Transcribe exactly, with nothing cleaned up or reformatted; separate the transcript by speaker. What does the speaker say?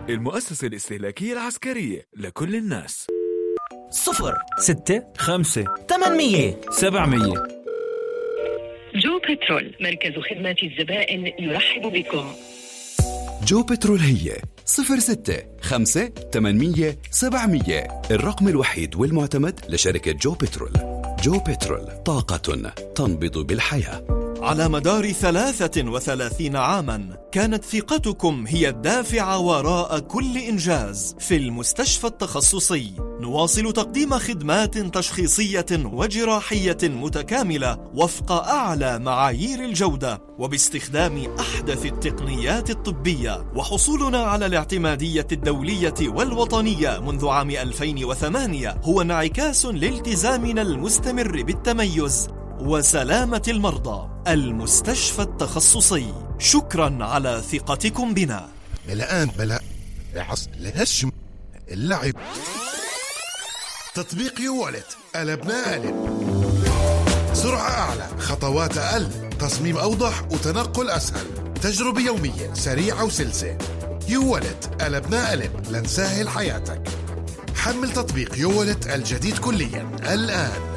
Speaker 1: المؤسسة الاستهلاكية العسكرية لكل الناس.
Speaker 2: صفر ستة خمسة ثمانمية سبعمية.
Speaker 3: جو بترول، مركز خدمات الزبائن يرحب بكم.
Speaker 4: جو بترول هي صفر ستة خمسة ثمانمية سبعمية، الرقم الوحيد والمعتمد لشركة جو بترول. جو بترول، طاقة تنبض بالحياة.
Speaker 5: على مدار ثلاثة وثلاثين عاماً كانت ثقتكم هي الدافع وراء كل إنجاز. في المستشفى التخصصي نواصل تقديم خدمات تشخيصية وجراحية متكاملة وفق أعلى معايير الجودة وباستخدام أحدث التقنيات الطبية، وحصولنا على الاعتمادية الدولية والوطنية منذ عام ألفين وثمانية هو انعكاس لالتزامنا المستمر بالتميز وسلامة المرضى. المستشفى التخصصي، شكرا على ثقتكم بنا.
Speaker 6: الآن بلا العصر الهشم اللعب. تطبيق يوالت، قلبنا قلب. سرعة أعلى، خطوات أقل، تصميم أوضح وتنقل أسهل، تجربة يومية سريعة وسلسة. يوالت، قلبنا قلب لنسهل حياتك. حمل تطبيق يوالت الجديد كليا الآن.